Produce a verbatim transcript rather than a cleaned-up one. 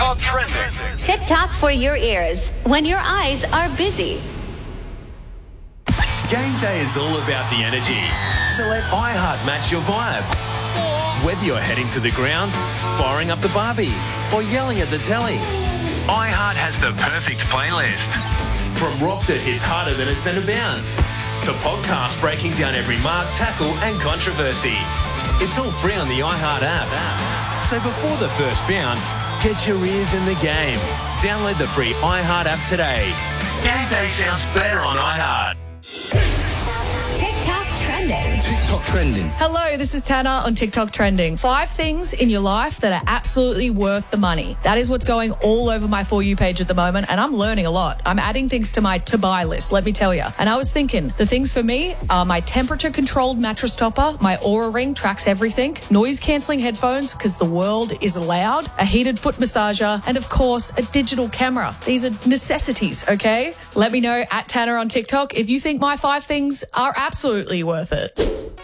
TikTok trending. TikTok for your ears when your eyes are busy. Game day is all about the energy, so let iHeart match your vibe. Whether you're heading to the ground, firing up the barbie, or yelling at the telly, iHeart has the perfect playlist. From rock that hits harder than a centre bounce, to podcasts breaking down every mark, tackle and controversy. It's all free on the iHeart app. So before the first bounce, get your ears in the game. Download the free iHeart app today. Game day sounds better on iHeart. TikTok trending. TikTok trending. Hello, this is Tanner on TikTok Trending. Five things in your life that are absolutely worth the money. That is what's going all over my For You page at the moment, and I'm learning a lot. I'm adding things to my to-buy list, let me tell you. And I was thinking, the things for me are my temperature-controlled mattress topper, my Aura Ring tracks everything, noise-cancelling headphones because the world is loud, a heated foot massager, and of course, a digital camera. These are necessities, okay? Let me know at Tanner on TikTok if you think my five things are absolutely worth it.